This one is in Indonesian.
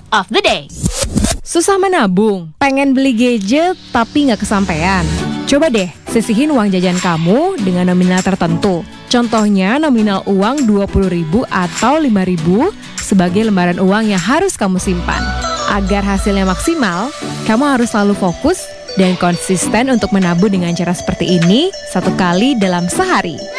of the day. Susah menabung, pengen beli gadget tapi nggak kesampaian. Coba deh sisihin uang jajan kamu dengan nominal tertentu. Contohnya nominal uang 20.000 atau 5.000 sebagai lembaran uang yang harus kamu simpan. Agar hasilnya maksimal, kamu harus selalu fokus dan konsisten untuk menabung dengan cara seperti ini 1 kali dalam sehari.